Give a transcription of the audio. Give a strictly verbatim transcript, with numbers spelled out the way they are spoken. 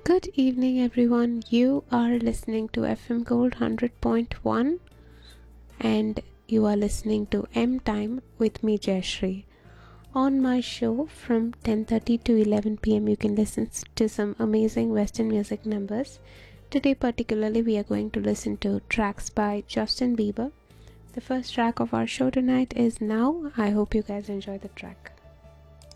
Good evening, everyone. You are listening to F M Gold one hundred point one and you are listening to M Time with me, Jayashree. On my show from ten thirty to eleven p m, you can listen to some amazing Western music numbers. Today, particularly, we are going to listen to tracks by Justin Bieber. The first track of our show tonight is Now. I hope you guys enjoy the track.